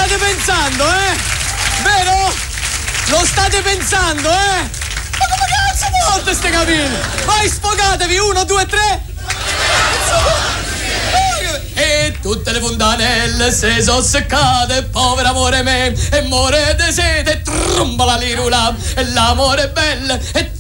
state pensando, Vero? Lo state pensando, Ma come cazzo volte ste capelli? Vai, sfogatevi, 1, 2, 3. E tutte le fontanelle se sono seccate, povero amore me, e muore di sete, tromba la lirula, e l'amore è bello, e